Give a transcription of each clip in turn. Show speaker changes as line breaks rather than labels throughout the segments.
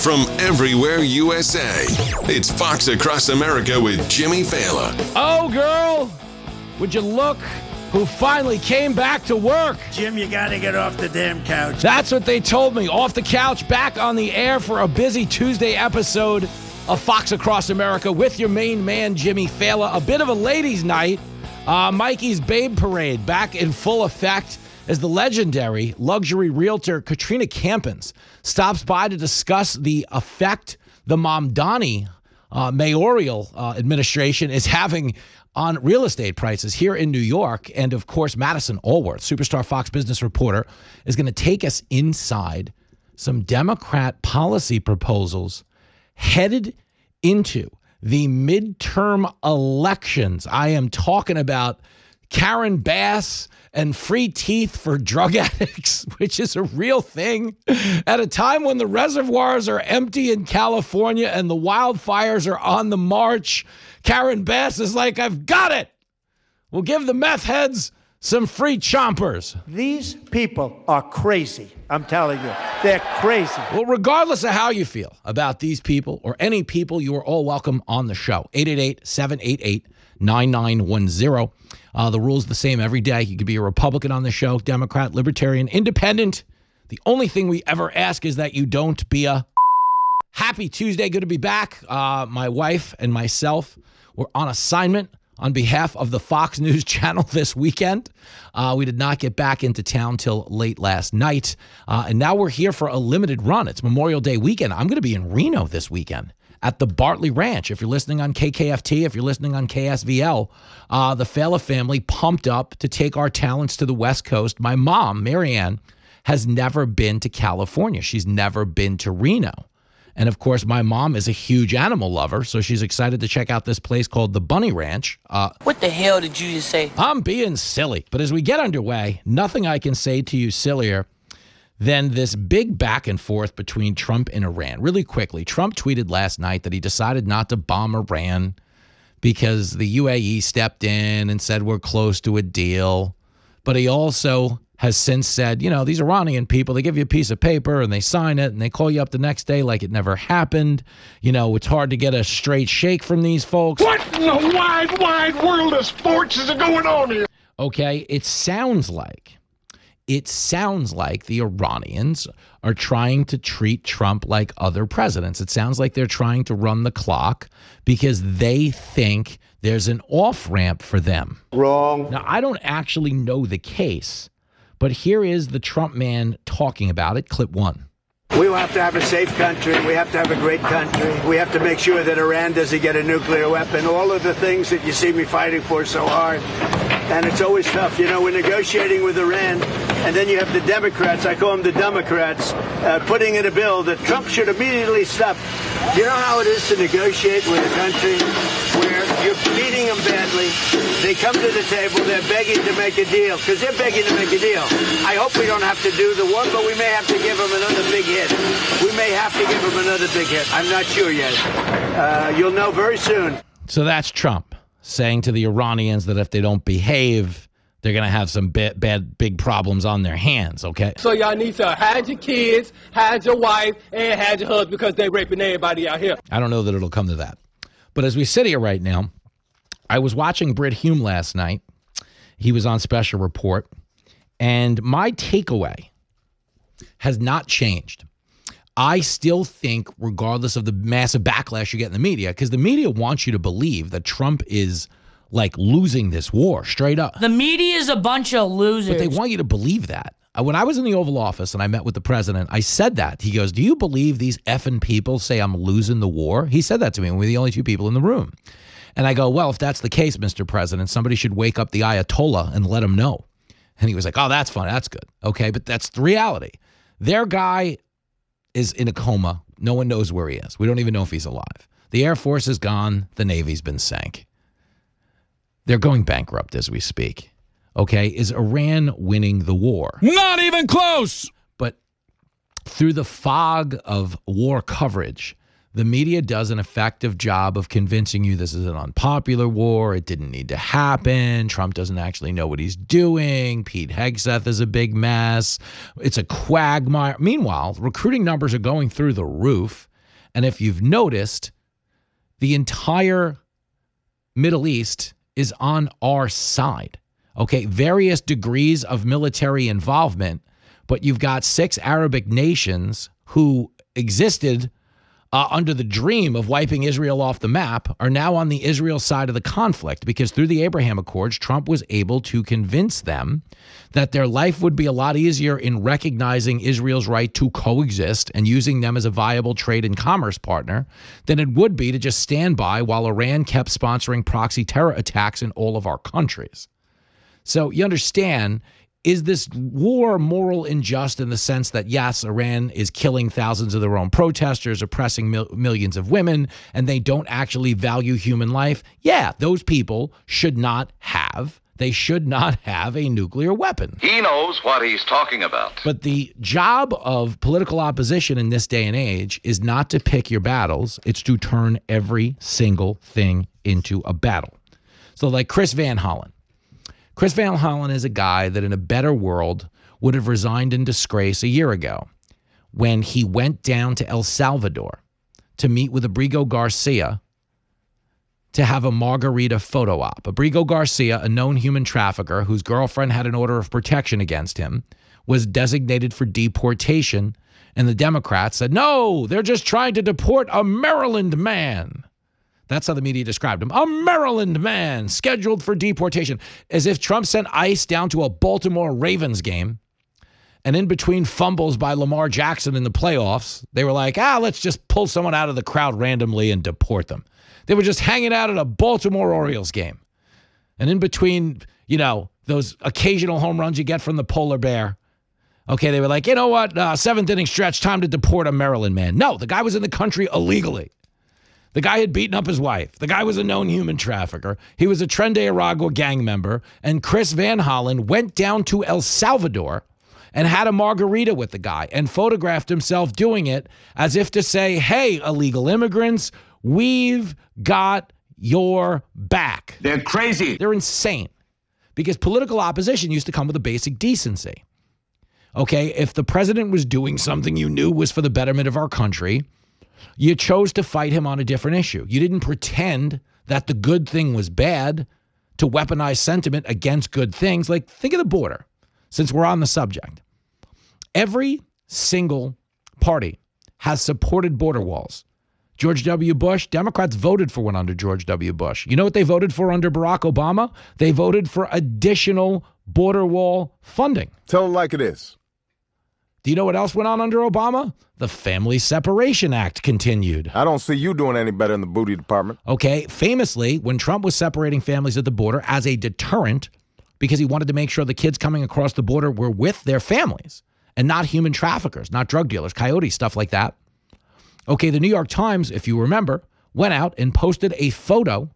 from everywhere USA. It's Fox Across America with Jimmy Fallon.
Oh, girl, would you look who finally came back to work?
Jim, you got to get off the damn couch.
That's what they told me. Off the couch, back on the air for a busy Tuesday episode of Fox Across America with your main man, Jimmy Fallon. A bit of a ladies' night. Mikey's Babe Parade back in full effect as the legendary luxury realtor Katrina Campins stops by to discuss the effect the Mamdani mayoral administration is having on real estate prices here in New York. And, of course, Madison Allworth, superstar Fox Business reporter, is going to take us inside some Democrat policy proposals headed into the midterm elections. I am talking about Karen Bass and free teeth for drug addicts, which is a real thing at a time when the reservoirs are empty in California and the wildfires are on the march. Karen Bass is like, I've got it. We'll give the meth heads some free chompers.
These people are crazy. I'm telling you, they're crazy.
Well, regardless of how you feel about these people or any people, you are all welcome on the show. 888-788-9910. The rule's the same every day. You could be a Republican on the show, Democrat, Libertarian, Independent. The only thing we ever ask is that you don't be a happy Tuesday. Good to be back. My wife and myself were on assignment on behalf of the Fox News Channel this weekend. We did not get back into town till late last night. And now we're here for a limited run. It's Memorial Day weekend. I'm going to be in Reno this weekend at the Bartley Ranch. If you're listening on KKFT, if you're listening on KSVL, the Fallon family pumped up to take our talents to the West Coast. My mom, Marianne, has never been to California. She's never been to Reno. And, of course, my mom is a huge animal lover, so she's excited to check out this place called the Bunny Ranch.
What the hell did you just say?
I'm being silly. But as we get underway, nothing I can say to you sillier than this big back and forth between Trump and Iran. Really quickly, Trump tweeted last night that he decided not to bomb Iran because the UAE stepped in and said we're close to a deal. But he also has since said, you know, these Iranian people, they give you a piece of paper and they sign it and they call you up the next day like it never happened. You know, it's hard to get a straight shake from these folks.
What in the wide, wide world of sports is going on here?
Okay, it sounds like the Iranians are trying to treat Trump like other presidents. It sounds like they're trying to run the clock because they think there's an off-ramp for them.
Wrong.
Now, I don't actually know the case, but here is the Trump man talking about it. Clip one.
We have to have a safe country. We have to have a great country. We have to make sure that Iran doesn't get a nuclear weapon. All of the things that you see me fighting for so hard. And it's always tough. You know, we're negotiating with Iran, and then you have the Democrats, I call them the Democrats, putting in a bill that Trump should immediately stop. Do you know how it is to negotiate with a country where you're beating them badly? They come to the table, they're begging to make a deal, because they're begging to make a deal. I hope we don't have to do the one, but we may have to give them another big hit. We may have to give them another big hit. I'm not sure yet. You'll know very soon.
So that's Trump saying to the Iranians that if they don't behave, they're going to have some big problems on their hands, okay?
So y'all need to hide your kids, hide your wife, and hide your husband because they raping everybody out here.
I don't know that it'll come to that. But as we sit here right now, I was watching Brit Hume last night. He was on Special Report. And my takeaway has not changed. I still think, regardless of the massive backlash you get in the media, because the media wants you to believe that Trump is like losing this war straight up.
The media is a bunch of losers.
But they want you to believe that. When I was in the Oval Office and I met with the president, I said that. He goes, do you believe these effing people say I'm losing the war? He said that to me, and we're the only two people in the room. And I go, well, if that's the case, Mr. President, somebody should wake up the Ayatollah and let him know. And he was like, oh, that's fun. That's good. Okay, but that's the reality. Their guy is in a coma. No one knows where he is. We don't even know if he's alive. The Air Force is gone. The Navy's been sank. They're going bankrupt as we speak. Okay, is Iran winning the war?
Not even close.
But through the fog of war coverage, the media does an effective job of convincing you this is an unpopular war. It didn't need to happen. Trump doesn't actually know what he's doing. Pete Hegseth is a big mess. It's a quagmire. Meanwhile, recruiting numbers are going through the roof. And if you've noticed, the entire Middle East is on our side. Okay, various degrees of military involvement, but you've got 6 Arabic nations who existed under the dream of wiping Israel off the map are now on the Israel side of the conflict, because through the Abraham Accords, Trump was able to convince them that their life would be a lot easier in recognizing Israel's right to coexist and using them as a viable trade and commerce partner than it would be to just stand by while Iran kept sponsoring proxy terror attacks in all of our countries. So you understand, is this war moral and just in the sense that, yes, Iran is killing thousands of their own protesters, oppressing millions of women, and they don't actually value human life? Yeah, those people should not have a nuclear weapon.
He knows what he's talking about.
But the job of political opposition in this day and age is not to pick your battles. It's to turn every single thing into a battle. So like Chris Van Hollen. Chris Van Hollen is a guy that in a better world would have resigned in disgrace a year ago when he went down to El Salvador to meet with Abrigo Garcia to have a margarita photo op. Abrigo Garcia, a known human trafficker whose girlfriend had an order of protection against him, was designated for deportation, and the Democrats said, no, they're just trying to deport a Maryland man. That's how the media described him. A Maryland man scheduled for deportation. As if Trump sent ICE down to a Baltimore Ravens game, and in between fumbles by Lamar Jackson in the playoffs, they were like, let's just pull someone out of the crowd randomly and deport them. They were just hanging out at a Baltimore Orioles game. And in between, those occasional home runs you get from the polar bear, okay, they were like, you know what, 7th inning stretch, time to deport a Maryland man. No, the guy was in the country illegally. The guy had beaten up his wife. The guy was a known human trafficker. He was a Tren de Aragua gang member. And Chris Van Hollen went down to El Salvador and had a margarita with the guy and photographed himself doing it as if to say, hey, illegal immigrants, we've got your back.
They're crazy.
They're insane. Because political opposition used to come with a basic decency. Okay, if the president was doing something you knew was for the betterment of our country, you chose to fight him on a different issue. You didn't pretend that the good thing was bad to weaponize sentiment against good things. Like, think of the border, since we're on the subject. Every single party has supported border walls. George W. Bush, Democrats voted for one under George W. Bush. You know what they voted for under Barack Obama? They voted for additional border wall funding.
Tell it like it is.
Do you know what else went on under Obama? The Family Separation Act continued.
I don't see you doing any better in the booty department.
Okay, famously, when Trump was separating families at the border as a deterrent, because he wanted to make sure the kids coming across the border were with their families and not human traffickers, not drug dealers, coyotes, stuff like that. Okay, the New York Times, if you remember, went out and posted a photo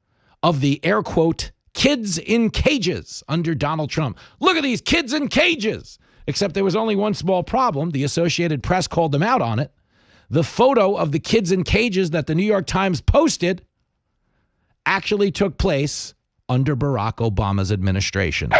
of the air quote, kids in cages under Donald Trump. Look at these kids in cages. Except there was only one small problem. The Associated Press called them out on it. The photo of the kids in cages that the New York Times posted actually took place under Barack Obama's administration.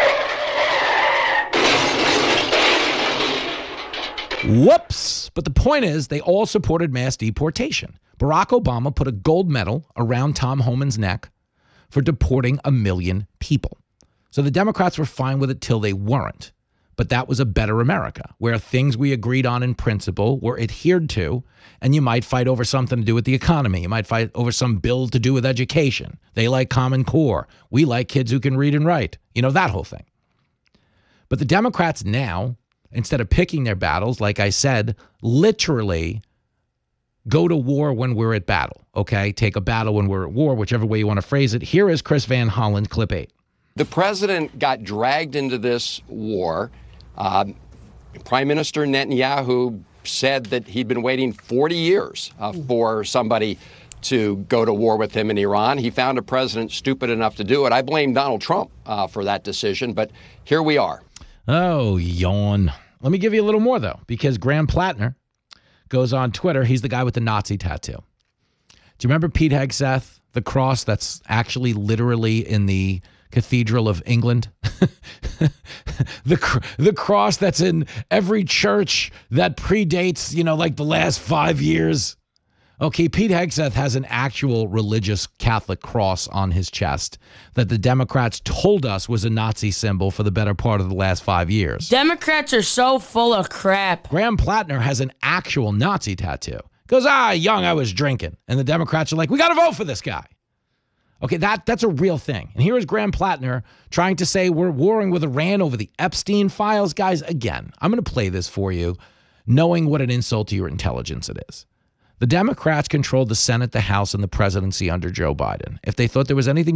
Whoops. But the point is, they all supported mass deportation. Barack Obama put a gold medal around Tom Homan's neck for deporting 1 million people. So the Democrats were fine with it till they weren't. But that was a better America, where things we agreed on in principle were adhered to, and you might fight over something to do with the economy. You might fight over some bill to do with education. They like Common Core. We like kids who can read and write. That whole thing. But the Democrats now, instead of picking their battles, like I said, literally go to war when we're at battle, okay? Take a battle when we're at war, whichever way you want to phrase it. Here is Chris Van Hollen, clip 8.
The president got dragged into this war. Prime Minister Netanyahu said that he'd been waiting 40 years for somebody to go to war with him in Iran. He found a president stupid enough to do it. I blame Donald Trump for that decision, but here we are.
Oh, yawn. Let me give you a little more, though, because Graham Plattner goes on Twitter. He's the guy with the Nazi tattoo. Do you remember Pete Hegseth, the cross that's actually literally in the Cathedral of England? the cross that's in every church that predates, like the last 5 years. Okay, Pete Hegseth has an actual religious Catholic cross on his chest that the Democrats told us was a Nazi symbol for the better part of the last 5 years.
Democrats are so full of crap.
Graham Plattner has an actual Nazi tattoo. Goes, young, I was drinking. And the Democrats are like, we got to vote for this guy. Okay, that's a real thing. And here is Graham Plattner trying to say we're warring with Iran over the Epstein files. Guys, again, I'm going to play this for you, knowing what an insult to your intelligence it is. The Democrats controlled the Senate, the House, and the presidency under Joe Biden. If they thought there was anything